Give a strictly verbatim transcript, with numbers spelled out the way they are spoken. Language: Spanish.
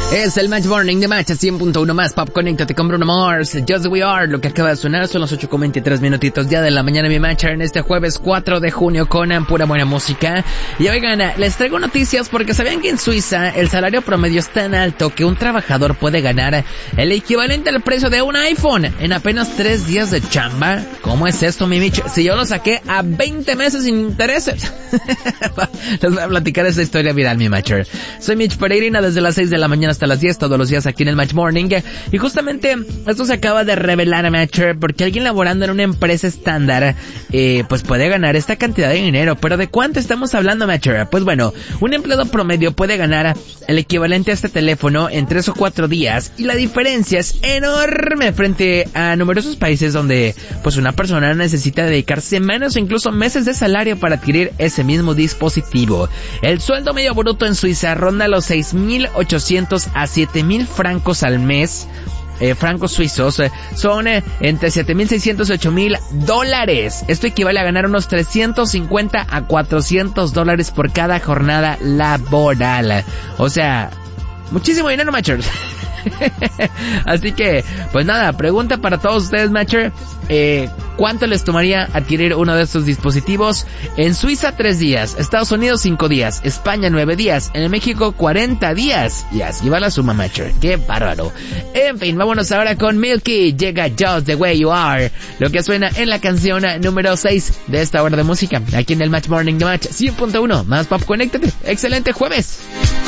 Es el Match Morning de Match cien punto uno más. Pop, conéctate con Bruno Mars. Just We Are. Lo que acaba de sonar son los ocho con veintitrés minutitos ya de la mañana, mi Matcher, en este jueves cuatro de junio con pura buena música. Y oigan, les traigo noticias porque sabían que en Suiza el salario promedio es tan alto que un trabajador puede ganar el equivalente al precio de un iPhone en apenas tres días de chamba. ¿Cómo es esto, mi Mitch? Si yo lo saqué a veinte meses sin intereses. Les voy a platicar esa historia viral, mi Matcher. Soy Mitch Peregrina desde las seis de la mañana hasta las diez todos los días aquí en el Match Morning. Y justamente esto se acaba de revelar, Matcher, porque alguien laborando en una empresa estándar eh, pues puede ganar esta cantidad de dinero. ¿Pero de cuánto estamos hablando, Matcher? Pues bueno, un empleado promedio puede ganar el equivalente a este teléfono en tres o cuatro días, y la diferencia es enorme frente a numerosos países donde pues una persona necesita dedicar semanas o incluso meses de salario para adquirir ese mismo dispositivo. El sueldo medio bruto en Suiza ronda los seis mil ochocientos a siete mil francos al mes. Eh, francos suizos eh, son eh, entre siete mil seiscientos y ocho mil dólares. Esto equivale a ganar unos trescientos cincuenta a cuatrocientos dólares por cada jornada laboral. O sea, muchísimo dinero, Matcher. Así que, pues nada, pregunta para todos ustedes, Matcher. Eh, ¿Cuánto les tomaría adquirir uno de estos dispositivos? En Suiza, tres días. Estados Unidos, cinco días. España, nueve días. En México, cuarenta días. Y así va la suma, Matcher. ¡Qué bárbaro! En fin, vámonos ahora con Milky. Llega Just The Way You Are. Lo que suena en la canción número seis de esta hora de música. Aquí en el Match Morning de Match cien punto uno. Más pop, conéctate. ¡Excelente jueves!